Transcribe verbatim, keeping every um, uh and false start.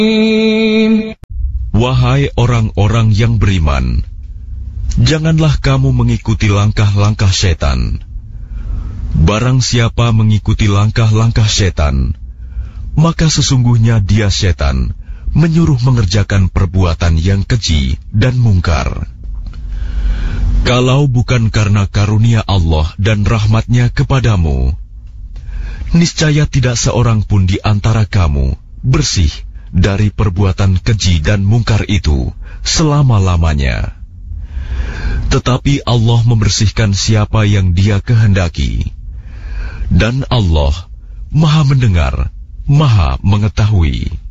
Wahai orang-orang yang beriman, janganlah kamu mengikuti langkah-langkah setan. Barang siapa mengikuti langkah-langkah setan, maka sesungguhnya dia setan menyuruh mengerjakan perbuatan yang keji dan mungkar. Kalau bukan karena karunia Allah dan rahmat-Nya kepadamu, niscaya tidak seorang pun di antara kamu bersih dari perbuatan keji dan mungkar itu selama-lamanya. Tetapi Allah membersihkan siapa yang Dia kehendaki. Dan Allah Maha mendengar, Maha mengetahui.